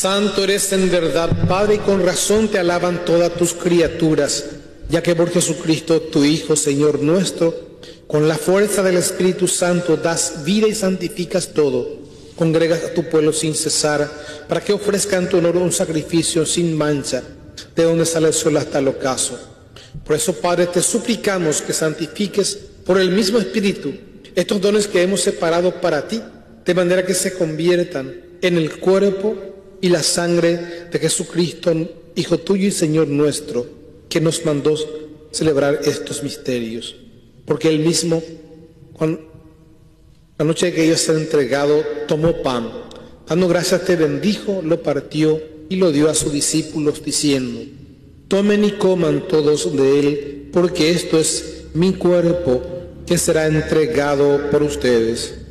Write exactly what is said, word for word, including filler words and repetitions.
Santo eres en verdad, Padre, y con razón te alaban todas tus criaturas, ya que por Jesucristo, tu Hijo, Señor nuestro, con la fuerza del Espíritu Santo das vida y santificas todo. Congregas a tu pueblo sin cesar, para que ofrezca en tu honor un sacrificio sin mancha, de donde sale el sol hasta el ocaso. Por eso, Padre, te suplicamos que santifiques por el mismo Espíritu estos dones que hemos separado para ti, de manera que se conviertan en el cuerpo y la sangre de Jesucristo, Hijo tuyo y Señor nuestro, que nos mandó celebrar estos misterios. Porque él mismo, cuando, la noche que iba a ser entregado, tomó pan, dando gracias te bendijo, lo partió y lo dio a sus discípulos, diciendo: tomen y coman todos de él, porque esto es mi cuerpo, que será entregado por ustedes.